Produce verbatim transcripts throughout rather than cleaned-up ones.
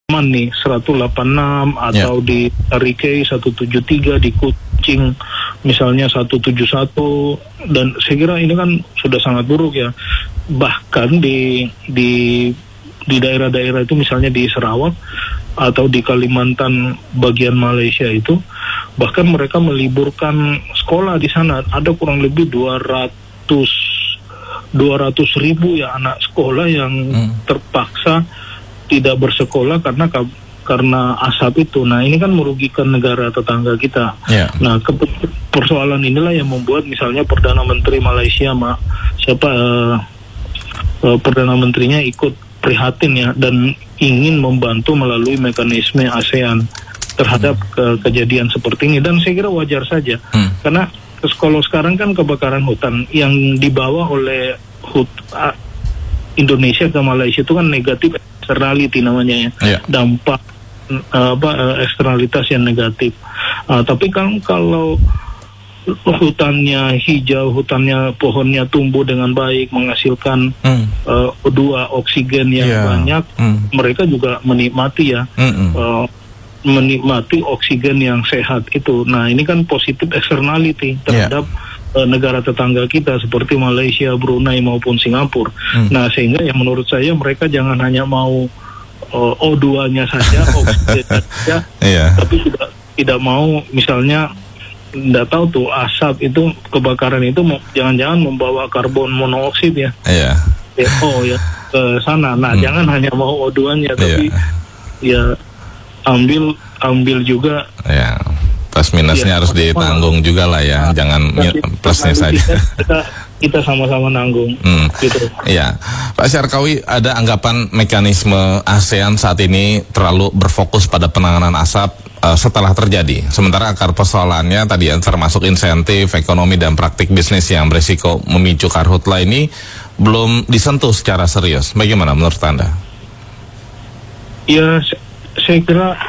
nih seratus delapan puluh enam atau yeah. di Tarikei seratus tujuh puluh tiga, di Kucing misalnya seratus tujuh puluh satu, dan saya kira ini kan sudah sangat buruk ya. Bahkan di di di daerah-daerah itu misalnya di Sarawak atau di Kalimantan bagian Malaysia itu, bahkan mereka meliburkan sekolah di sana. Ada kurang lebih dua ratus ribu ya anak sekolah yang hmm. terpaksa tidak bersekolah karena karena asap itu. Nah, ini kan merugikan negara tetangga kita. Yeah. Nah, ke, persoalan inilah yang membuat misalnya Perdana Menteri Malaysia, mak siapa uh, uh, Perdana Menterinya ikut prihatin ya, dan ingin membantu melalui mekanisme ASEAN terhadap hmm. ke, kejadian seperti ini. Dan saya kira wajar saja, hmm. karena kalau sekarang kan kebakaran hutan yang dibawa oleh hut, uh, Indonesia ke Malaysia itu kan negatif externality namanya ya, yeah. dampak uh, apa uh, eksternalitas yang negatif. Uh, tapi kan kalau hutannya hijau, hutannya pohonnya tumbuh dengan baik, menghasilkan mm. uh, O dua, oksigen yang yeah. banyak, mm. mereka juga menikmati ya, mm-hmm. uh, menikmati oksigen yang sehat itu. Nah, ini kan positif externality terhadap yeah. negara tetangga kita seperti Malaysia, Brunei maupun Singapura. Hmm. Nah, sehingga yang menurut saya mereka jangan hanya mau uh, O dua-nya saja, oksigen saja, yeah. tapi tidak tidak mau misalnya tidak tahu tuh asap itu, kebakaran itu jangan-jangan membawa karbon monoksida ya. Yeah. C O ya ke sana. Nah, hmm. jangan hanya mau O dua-nya tapi yeah. ya ambil ambil juga. Yeah. Plus minusnya ya, harus ditanggung juga lah ya, jangan plusnya saja. Kita, kita sama-sama nanggung. Hmm. Gitu. Ya, Pak Syarkawi, ada anggapan mekanisme ASEAN saat ini terlalu berfokus pada penanganan asap uh, setelah terjadi. Sementara akar persoalannya tadi yang termasuk insentif, ekonomi dan praktik bisnis yang berisiko memicu karhutla ini belum disentuh secara serius. Bagaimana menurut Anda? Ya, saya kira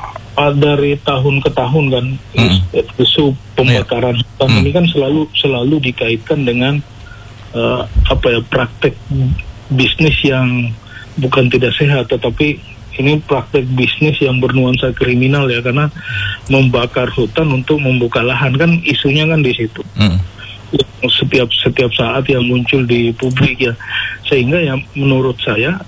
dari tahun ke tahun kan mm. isu pembakaran hutan mm. ini kan selalu selalu dikaitkan dengan uh, apa ya praktek bisnis yang bukan tidak sehat, tetapi ini praktek bisnis yang bernuansa kriminal ya, karena membakar hutan untuk membuka lahan kan isunya kan di situ. Mm. Setiap setiap saat yang muncul di publik ya, sehingga yang menurut saya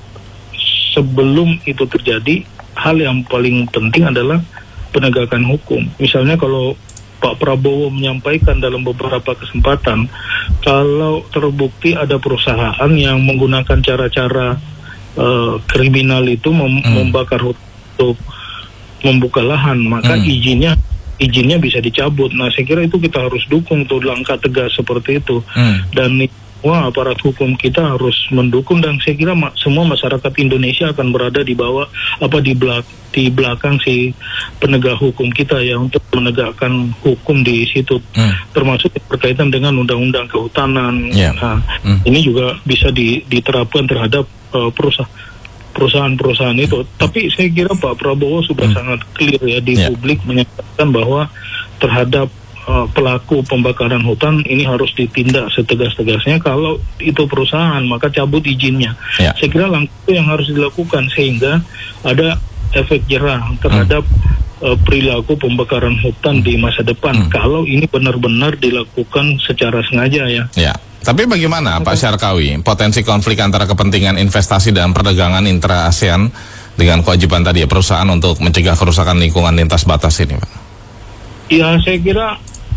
sebelum itu terjadi, hal yang paling penting adalah penegakan hukum. Misalnya kalau Pak Prabowo menyampaikan dalam beberapa kesempatan, kalau terbukti ada perusahaan yang menggunakan cara-cara uh, kriminal itu mem- hmm. membakar hutan untuk membuka lahan, maka hmm. izinnya izinnya bisa dicabut. Nah, saya kira itu kita harus dukung tuh langkah tegas seperti itu. Hmm. Dan wah, aparat hukum kita harus mendukung, dan saya kira ma- semua masyarakat Indonesia akan berada di bawah apa di belak di belakang si penegak hukum kita ya, untuk menegakkan hukum di situ, hmm. termasuk berkaitan dengan undang-undang kehutanan. Yeah. Nah, hmm. ini juga bisa di, diterapkan terhadap uh, perusahaan perusahaan-perusahaan itu. Tapi saya kira Pak Prabowo sudah hmm. sangat clear ya di yeah. publik menyatakan bahwa terhadap pelaku pembakaran hutan ini harus ditindak setegas-tegasnya. Kalau itu perusahaan, maka cabut izinnya. Ya. Saya kira langkah itu yang harus dilakukan sehingga ada efek jerah terhadap hmm. uh, perilaku pembakaran hutan hmm. di masa depan. Hmm. Kalau ini benar-benar dilakukan secara sengaja ya. Ya. Tapi bagaimana Pak Syarkawi, potensi konflik antara kepentingan investasi dan perdagangan intra-ASEAN dengan kewajiban tadi ya perusahaan untuk mencegah kerusakan lingkungan lintas batas ini, Pak? Ya, saya kira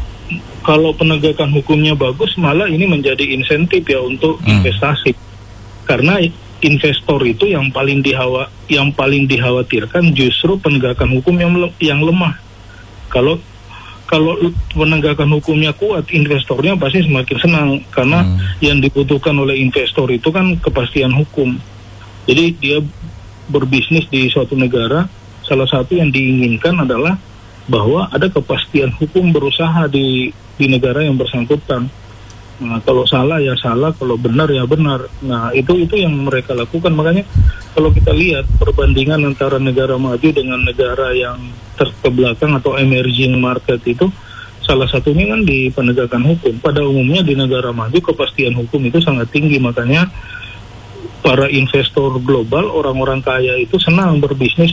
kalau penegakan hukumnya bagus, malah ini menjadi insentif ya untuk hmm. investasi. Karena investor itu yang paling dihawa, yang paling dikhawatirkan justru penegakan hukum yang yang lemah. Kalau kalau penegakan hukumnya kuat, investornya pasti semakin senang, karena hmm. yang dibutuhkan oleh investor itu kan kepastian hukum. Jadi dia berbisnis di suatu negara, salah satu yang diinginkan adalah bahwa ada kepastian hukum berusaha di di negara yang bersangkutan. Nah, kalau salah ya salah, kalau benar ya benar. Nah, itu itu yang mereka lakukan. Makanya kalau kita lihat perbandingan antara negara maju dengan negara yang terbelakang atau emerging market itu, salah satunya kan di penegakan hukum. Pada umumnya di negara maju kepastian hukum itu sangat tinggi, makanya para investor global, orang-orang kaya itu senang berbisnis